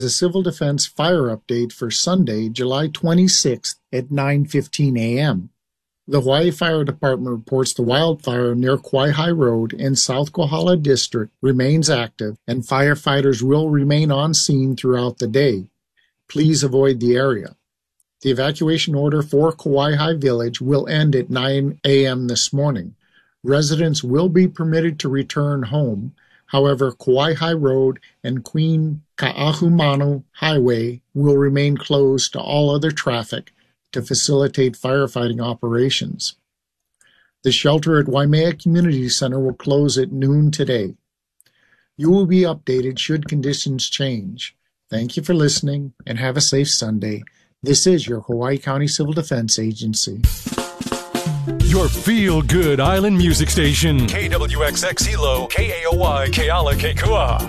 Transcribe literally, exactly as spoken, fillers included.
a civil defense fire update for Sunday, July twenty-sixth at nine fifteen a.m. The Hawaii Fire Department reports the wildfire near Kauai High Road in South Kohala District remains active, and firefighters will remain on scene throughout the day. Please avoid the area. The evacuation order for Kauai High Village will end at nine a.m. this morning. Residents will be permitted to return home. However, Kauai High Road and Queen Kaahumanu Highway will remain closed to all other traffic to facilitate firefighting operations. The shelter at Waimea Community Center will close at noon today. You will be updated should conditions change. Thank you for listening and have a safe Sunday. This is your Hawaii County Civil Defense Agency. Your feel-good island music station. K W X X Hilo, K A O Y, Keala Kekua.